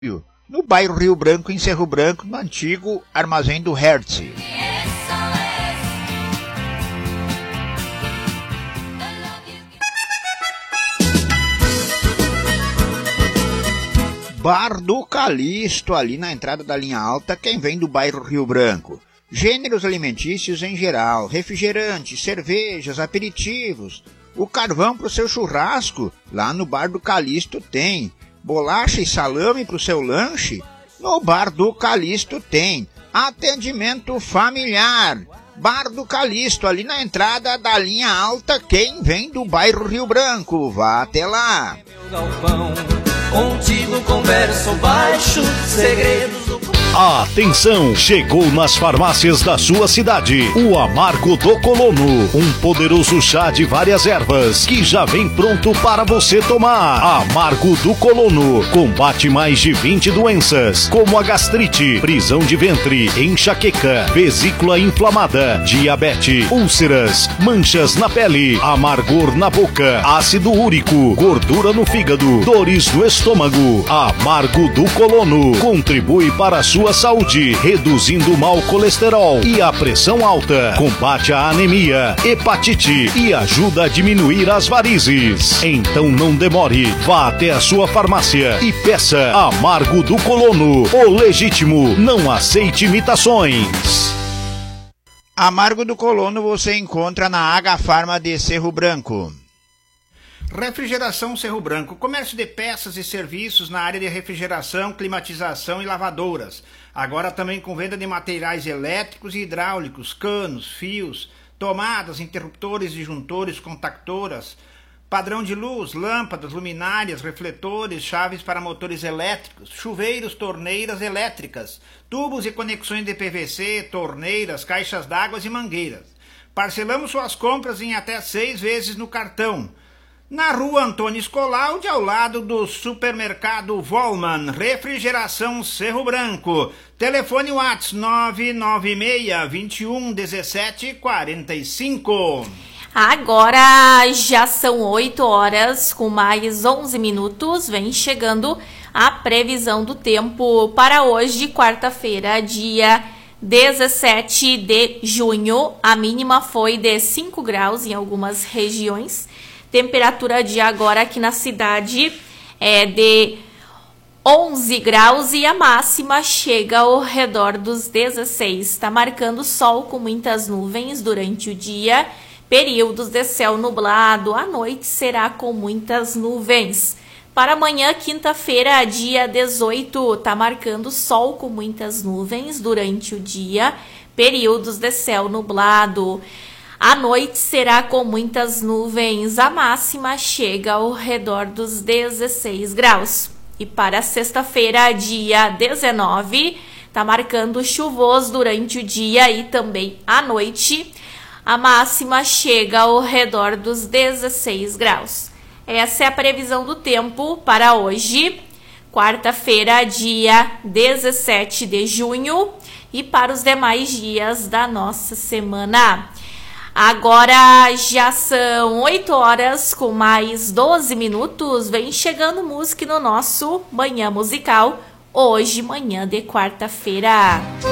no bairro Rio Branco, em Cerro Branco, no antigo armazém do Hertz. Bar do Calixto, ali na entrada da linha alta, quem vem do bairro Rio Branco. Gêneros alimentícios em geral, refrigerantes, cervejas, aperitivos. O carvão para o seu churrasco, lá no Bar do Calixto tem. Bolacha e salame para o seu lanche, no Bar do Calixto tem. Atendimento familiar. Bar do Calixto, ali na entrada da linha alta, quem vem do bairro Rio Branco. Vá até lá. Contigo converso baixo, segredos do... Atenção! Chegou nas farmácias da sua cidade o Amargo do Colono, um poderoso chá de várias ervas que já vem pronto para você tomar. Amargo do Colono combate mais de 20 doenças, como a gastrite, prisão de ventre, enxaqueca, vesícula inflamada, diabetes, úlceras, manchas na pele, amargor na boca, ácido úrico, gordura no fígado, dores no estômago. Amargo do Colono contribui para a sua saúde, reduzindo o mau colesterol e a pressão alta, combate a anemia, hepatite e ajuda a diminuir as varizes. Então não demore, vá até a sua farmácia e peça Amargo do Colono, o legítimo, não aceite imitações. Amargo do Colono você encontra na H-Farma de Cerro Branco. Refrigeração Cerro Branco, comércio de peças e serviços na área de refrigeração, climatização e lavadoras. Agora também com venda de materiais elétricos e hidráulicos, canos, fios, tomadas, interruptores, disjuntores, contactoras, padrão de luz, lâmpadas, luminárias, refletores, chaves para motores elétricos, chuveiros, torneiras elétricas, tubos e conexões de PVC, torneiras, caixas d'água e mangueiras. Parcelamos suas compras em até 6 vezes no cartão. Na rua Antônio Escolaldi, ao lado do supermercado Volman, refrigeração Cerro Branco. Telefone WhatsApp 996-21-17-45. Agora já são 8 horas com mais 11 minutos. Vem chegando a previsão do tempo para hoje, quarta-feira, dia 17 de junho. A mínima foi de 5 graus em algumas regiões. Temperatura de agora aqui na cidade é de 11 graus e a máxima chega ao redor dos 16. Está marcando sol com muitas nuvens durante o dia, períodos de céu nublado. À noite será com muitas nuvens. Para amanhã, quinta-feira, dia 18, está marcando sol com muitas nuvens durante o dia, períodos de céu nublado. À noite será com muitas nuvens, a máxima chega ao redor dos 16 graus. E para sexta-feira, dia 19, está marcando chuvoso durante o dia e também à noite. A máxima chega ao redor dos 16 graus. Essa é a previsão do tempo para hoje, quarta-feira, dia 17 de junho, e para os demais dias da nossa semana. Agora já são 8 horas com mais 12 minutos. Vem chegando música no nosso Manhã Musical. Hoje, manhã de quarta-feira.